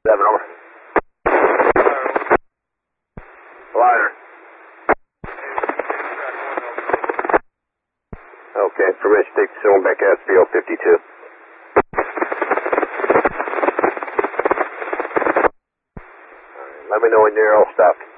7, over. Liner. Okay, permission to take the signal back out, SBO 52. Let me know when you're all stopped.